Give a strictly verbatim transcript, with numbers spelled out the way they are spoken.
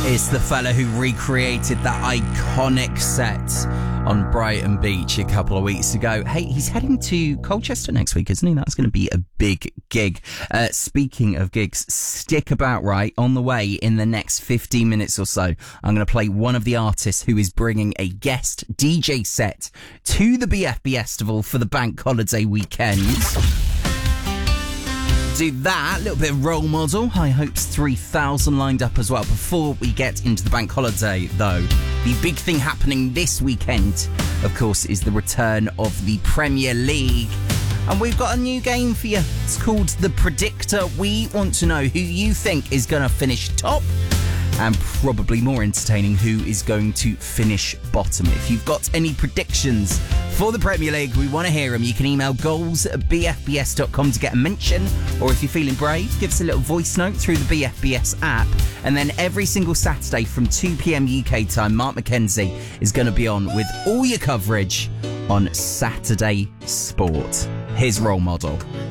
It's the fella who recreated that iconic set on Brighton Beach a couple of weeks ago. Hey, he's heading to Colchester next week, isn't he? That's going to be a big gig. Uh, speaking of gigs, stick about, right? On the way in the next fifteen minutes or so, I'm going to play one of the artists who is bringing a guest D J set to the B F B Festival for the bank holiday weekend. Do that, a little bit of role model. High Hopes three thousand lined up as well. Before we get into the bank holiday, though, the big thing happening this weekend, of course, is the return of the Premier League. And we've got a new game for you. It's called The Predictor. We want to know who you think is going to finish top, and probably more entertaining, who is going to finish bottom. If you've got any predictions for the Premier League, we want to hear them. You can email goals at b f b s dot com to get a mention, or if you're feeling brave, give us a little voice note through the B F B S app. And then every single Saturday from two p.m. U K time, Mark McKenzie is going to be on with all your coverage on Saturday Sport. His role model.